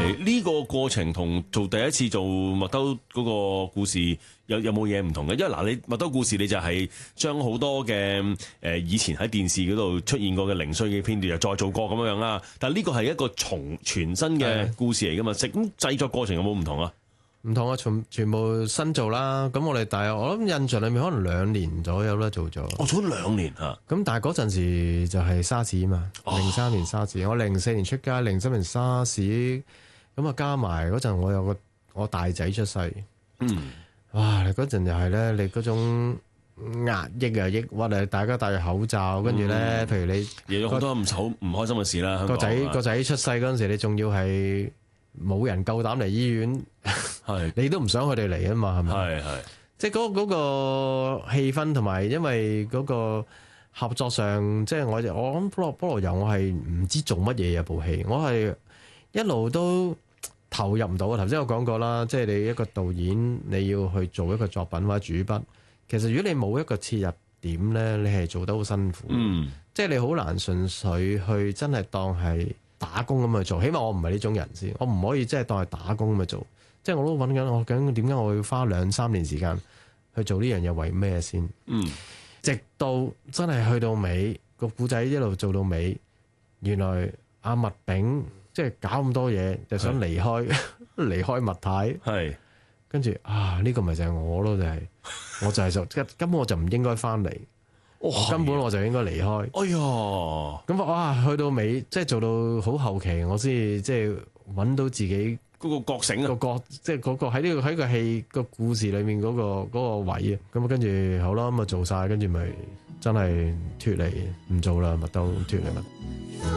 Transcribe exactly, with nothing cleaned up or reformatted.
係呢個過程同做第一次做麥兜嗰個故事有有冇嘢唔同嘅？因為嗱，你麥兜故事你就係將好多嘅誒以前喺電視嗰度出現過嘅零碎嘅片段又再做過咁樣樣啦。但係呢個係一個重全新嘅故事嚟噶嘛？咁製作過程有冇唔同啊？ 唔同啊，全全部新做啦。咁我哋大約我諗印象裏面可能兩年左右啦做咗。 我做咗兩年啊。 咁但係嗰陣時就係沙士啊嘛，零三年沙士，我零四年出街，零三年沙士，咁啊加埋嗰陣我有個我大仔出世。 嗯。 哇！嗰陣又係咧，你嗰種壓抑啊、抑鬱啊，大家戴住口罩，跟住咧，譬如你有好多唔好唔開心嘅事啦。 個仔個仔出世嗰陣時，你仲要係冇人夠膽嚟醫院， 係你都唔想佢哋嚟啊嘛，係咪？ 係係， 即係嗰嗰個氣氛同埋，因為嗰個合作上，即係我我諗菠蘿菠蘿油，我係唔知做乜嘢啊部戲，我係一路都投入唔到啊！頭先我講過啦，即係你一個導演，你要去做一個作品或者主筆，其實如果你冇一個切入點咧，你係做得好辛苦。 嗯， 即係你好難純粹去真係當係打工咁去做。起碼我唔係呢種人先，我唔可以即係當係打工咁去做。即係我都揾緊，我究竟點解我要花兩三年時間去做呢樣嘢？為咩先？ 嗯， 直到真係去到尾個故仔一路做到尾，原來阿麥炳。即係搞咁多嘢，就想離開離開麥太，係跟住啊呢、呢個咪就係我咯，就係、是、我就係就根本我就唔應該翻嚟，哦、根本我就應該離開。哎呀，咁哇去到尾，即係做到好後期，我先即係揾到自己嗰個覺醒啊， 個角即係嗰個喺呢、呢個喺個戲個故事裏面嗰、嗰個嗰、嗰個位啊。咁啊跟住好啦，咁啊做晒，跟住咪真係脫離唔做啦，麥兜脫離啦。